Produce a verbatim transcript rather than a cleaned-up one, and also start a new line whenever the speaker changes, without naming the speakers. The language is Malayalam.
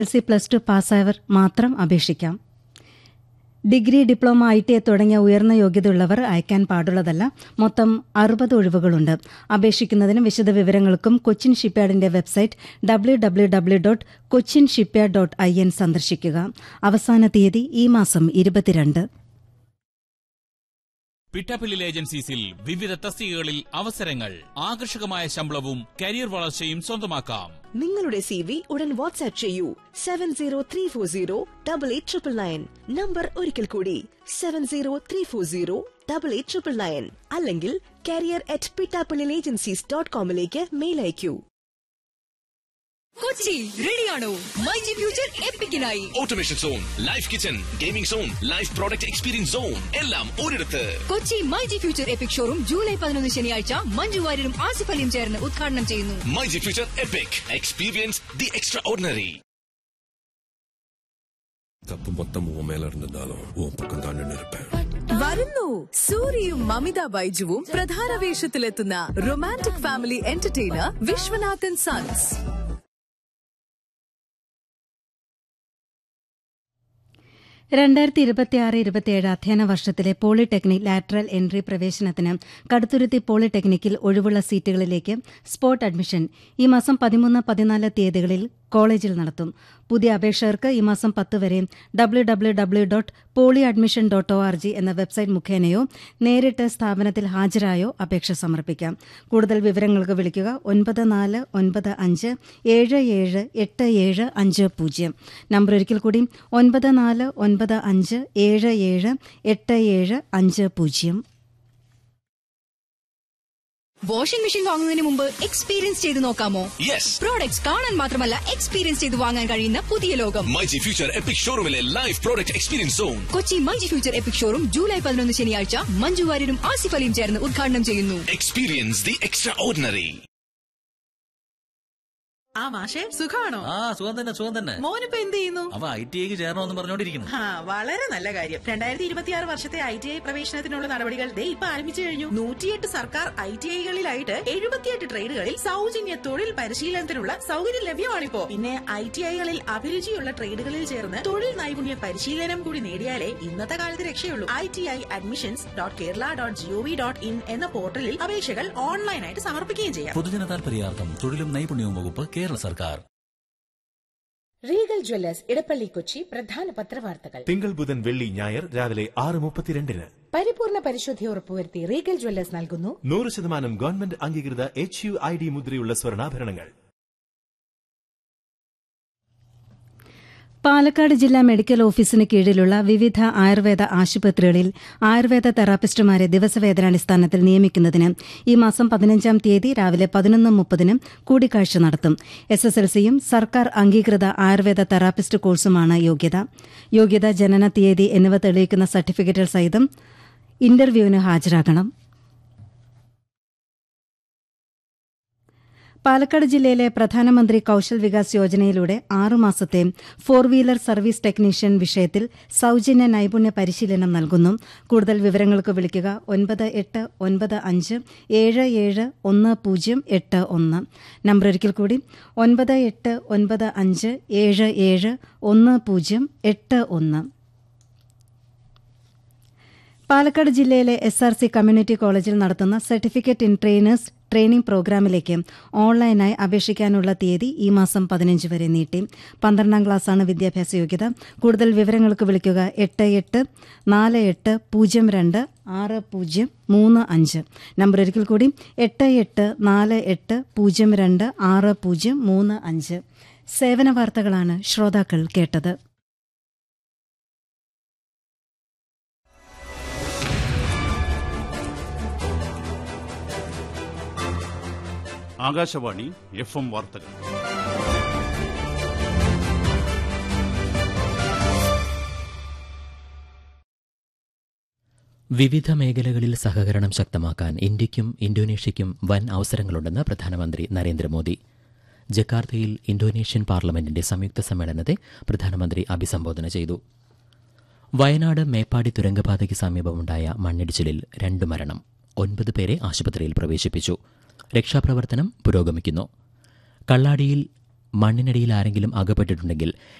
എൽ സി പ്ലസ് ടു പാസ്സായവർ മാത്രം അപേക്ഷിക്കാം. Degree, diploma, I T I തുടങ്ങിയ ഉയർന്ന യോഗ്യതയുള്ളവർ അയക്കാൻ പാടുള്ളതല്ല. മൊത്തം അറുപത് ഒഴിവുകളുണ്ട്. അപേക്ഷിക്കുന്നതിനും വിശദവിവരങ്ങൾക്കും Cochin ഷിപ്പ്യാർഡിന്റെ website W W W dot Cochin shipyard dot I N സന്ദർശിക്കുക. അവസാന തീയതി ഈ മാസം ഇരുപത്തിരണ്ട്.
പിട്ടാപ്പിള്ളിൽ ഏജൻസീസിൽ വിവിധ തസ്തികകളിൽ അവസരങ്ങൾ, ആകർഷകമായ ശമ്പളവും കരിയർ വളർച്ചയും സ്വന്തമാക്കാം.
നിങ്ങളുടെ സി വി ഉടൻ വാട്സ്ആപ്പ് ചെയ്യൂ seven zero three four zero double eight triple nine. Number ഒരിക്കൽ കൂടി seven zero three four zero double eight triple nine. അല്ലെങ്കിൽ career at Pittappillil agencies dot കോമിലേക്ക് mail അയക്കൂ.
Kochi റെഡിയാണോ myG future എപ്പിക്കിനായി?
Automation zone, life kitchen, gaming zone, life product experience zone എല്ലാം ഒരിടത്ത്.
Kochi myG future EPIC showroom July പതിനൊന്ന് ശനിയാഴ്ച മഞ്ജു വാര്യരും ആസിഫ് അലിയും ചേർന്ന് ഉദ്ഘാടനം ചെയ്യുന്നു.
MyG future EPIC experience the extra ordinary.
தப்பு மொத்தம் உன் மேல இருந்திருந்தாலும் உன் பக்கம் தான் நின்று இருப்பேன்.
വരുന്നു സൂര്യയും മമിത ബൈജുവും പ്രധാന വേഷത്തിലെത്തുന്ന romantic family entertainer Viswanathan sons.
രണ്ടായിരത്തി ഇരുപത്തിയാറ് ഇരുപത്തിയേഴ് അധ്യയന വർഷത്തിലെ പോളിടെക്നിക് ലാറ്ററൽ എൻട്രി പ്രവേശനത്തിന് കടുത്തുരുത്തി പോളിടെക്നിക്കിൽ ഒഴിവുള്ള സീറ്റുകളിലേക്ക് സ്പോട്ട് അഡ്മിഷൻ ഈ മാസം പതിമൂന്ന് പതിനാല് തീയതികളിൽ കോളേജിൽ നടത്തും. പുതിയ അപേക്ഷകർക്ക് ഈ മാസം പത്ത് വരെ W W W dot poly admission dot O R G എന്ന വെബ്സൈറ്റ് മുഖേനയോ നേരിട്ട് സ്ഥാപനത്തിൽ ഹാജരായോ അപേക്ഷ സമർപ്പിക്കാം. കൂടുതൽ വിവരങ്ങൾക്ക് വിളിക്കുക ഒൻപത് നാല് ഒൻപത് അഞ്ച് ഏഴ് ഏഴ് എട്ട് ഏഴ് അഞ്ച് പൂജ്യം. നമ്പർ ഒരിക്കൽ കൂടി ഒൻപത് നാല് ഒൻപത് അഞ്ച് ഏഴ് ഏഴ് എട്ട് ഏഴ് അഞ്ച് പൂജ്യം.
വാഷിംഗ് മെഷീൻ വാങ്ങുന്നതിന് മുമ്പ് എക്സ്പീരിയൻസ് ചെയ്ത് നോക്കാമോ?
യെസ്.
പ്രോഡക്ട്സ് കാണാൻ മാത്രമല്ല എക്സ്പീരിയൻസ് ചെയ്ത് വാങ്ങാൻ കഴിയുന്ന പുതിയ ലോകം
myG future EPIC ഷോറൂമിലെ life product experience zone.
Kochi myG future EPIC showroom July പതിനൊന്ന് ശനിയാഴ്ച മഞ്ജു വാര്യരും ആസിഫ് അലിയും ചേർന്ന് ഉദ്ഘാടനം ചെയ്യുന്നു.
Experience the extra ordinary.
ആ മാഷേ, സുഖാണോ?
ആ സുഖം തന്നെ സുഖം തന്നെ.
മോനിപ്പോ എന്ത് ചെയ്യുന്നു?
അവ ഐ ടി ഐക്ക് ചേരണമെന്ന് പറഞ്ഞോണ്ടിരിക്കുന്നു.
ആ വളരെ നല്ല കാര്യം. രണ്ടായിരത്തി ഇരുപത്തിയാറ് വർഷത്തെ ഐ ടി ഐ പ്രവേശനത്തിനുള്ള നടപടികൾ ദേ ഇപ്പൊ ആരംഭിച്ചു കഴിഞ്ഞു. നൂറ്റിയെട്ട് സർക്കാർ ഐ ടി ഐകളിലായിട്ട് എഴുപത്തിയെട്ട് ട്രേഡുകളിൽ സൗജന്യ തൊഴിൽ പരിശീലനത്തിനുള്ള സൗകര്യം ലഭ്യമാണിപ്പോ. പിന്നെ ഐ ടി ഐകളിൽ അഭിരുചിയുള്ള ട്രേഡുകളിൽ ചേർന്ന് തൊഴിൽ നൈപുണ്യ പരിശീലനം കൂടി നേടിയാലേ ഇന്നത്തെ കാലത്ത് രക്ഷയുള്ളൂ. I T I admissions dot Kerala dot G O V dot in എന്ന പോർട്ടലിൽ അപേക്ഷകൾ ഓൺലൈനായിട്ട് സമർപ്പിക്കുകയും ചെയ്യാം.
പൊതുജന താൽപര്യാർത്ഥം തൊഴിലും നൈപുണ്യവും വകുപ്പ്, കേരള സർക്കാർ.
റീഗൽ ജ്വല്ലേഴ്സ് ഇടപ്പള്ളി കൊച്ചി പ്രധാന പത്രവാർത്തകൾ
തിങ്കൾ ബുധൻ വെള്ളി ഞായർ രാവിലെ ആറ് മുപ്പത്തിരണ്ടിന്.
പരിപൂർണ പരിശുദ്ധി ഉറപ്പുവരുത്തി റീഗൽ ജ്വല്ലേഴ്സ് നൽകുന്നു
നൂറ് ശതമാനം ഗവൺമെന്റ് അംഗീകൃത എച്ച് യു ഐ ഡി മുദ്രയുള്ള സ്വർണ്ണാഭരണങ്ങൾ.
പാലക്കാട് ജില്ലാ മെഡിക്കൽ ഓഫീസിന് കീഴിലുള്ള വിവിധ ആയുർവേദ ആശുപത്രികളിൽ ആയുർവേദ തെറാപ്പിസ്റ്റുമാരെ ദിവസവേതനാടിസ്ഥാനത്തിൽ നിയമിക്കുന്നതിന് ഈ മാസം പതിനഞ്ചാം തീയതി രാവിലെ പതിനൊന്ന് മുപ്പതിന് കൂടിക്കാഴ്ച നടത്തും. എസ് എസ് എൽ സിയും സർക്കാർ അംഗീകൃത ആയുർവേദ തെറാപ്പിസ്റ്റ് കോഴ്സുമാണ് യോഗ്യത. യോഗ്യത, ജനന തീയതി എന്നിവ തെളിയിക്കുന്ന സർട്ടിഫിക്കറ്റുകൾ സഹിതം ഇന്റർവ്യൂവിന് ഹാജരാകണം. പാലക്കാട് ജില്ലയിലെ പ്രധാനമന്ത്രി Kaushal Vikas യോജനയിലൂടെ ആറുമാസത്തെ four wheeler service technician വിഷയത്തിൽ സൌജന്യ നൈപുണ്യ പരിശീലനം നൽകുന്നു. കൂടുതൽ വിവരങ്ങൾക്ക് വിളിക്കുക ഒൻപത് എട്ട് ഒൻപത് അഞ്ച് ഏഴ് ഏഴ് ഒന്ന് പൂജ്യം എട്ട് ഒന്ന്. നമ്പർ ഒരിക്കൽ കൂടി ഒൻപത് എട്ട് ഒൻപത് അഞ്ച് ഏഴ് ഏഴ് ഒന്ന് പൂജ്യം എട്ട് ഒന്ന്. പാലക്കാട് ജില്ലയിലെ എസ് ആർ സി കമ്മ്യൂണിറ്റി കോളേജിൽ നടത്തുന്ന സർട്ടിഫിക്കറ്റ് ഇൻ ട്രെയിനേഴ്സ് ട്രെയിനിംഗ് പ്രോഗ്രാമിലേക്ക് ഓൺലൈനായി അപേക്ഷിക്കാനുള്ള തീയതി ഈ മാസം പതിനഞ്ച് വരെ നീട്ടി. പന്ത്രണ്ടാം ക്ലാസ്സാണ് വിദ്യാഭ്യാസ യോഗ്യത. കൂടുതൽ വിവരങ്ങൾക്ക് വിളിക്കുക എട്ട് എട്ട് നാല് എട്ട് പൂജ്യം രണ്ട് ആറ് പൂജ്യം മൂന്ന് അഞ്ച്. നമ്പർ ഒരിക്കൽ കൂടി എട്ട് എട്ട് നാല് എട്ട് പൂജ്യം രണ്ട് ആറ് പൂജ്യം മൂന്ന് അഞ്ച്. സേവന വാർത്തകളാണ് ശ്രോതാക്കൾ കേട്ടത്.
ആകാശവാണി എഫ് എം വാർത്തകൾ.
വിവിധ മേഖലകളിൽ സഹകരണം ശക്തമാക്കാൻ ഇന്ത്യയ്ക്കും ഇന്തോനേഷ്യയ്ക്കും വൻ അവസരങ്ങളുണ്ടെന്ന് പ്രധാനമന്ത്രി നരേന്ദ്രമോദി. ജക്കാർത്തയിൽ ഇന്തോനേഷ്യൻ പാർലമെന്റിന്റെ സംയുക്ത സമ്മേളനത്തെ പ്രധാനമന്ത്രി അഭിസംബോധന ചെയ്തു. വയനാട് മേപ്പാടി തുരങ്കപാതയ്ക്ക് സമീപമുണ്ടായ മണ്ണിടിച്ചിലിൽ രണ്ട് മരണം, ഒൻപത് പേരെ ആശുപത്രിയിൽ പ്രവേശിപ്പിച്ചു. രക്ഷാപ്രവർത്തനം പുരോഗമിക്കുന്നു. കള്ളാടിയിൽ മണ്ണിനടിയിൽ ആരെങ്കിലും അകപ്പെട്ടിട്ടുണ്ടെങ്കിൽ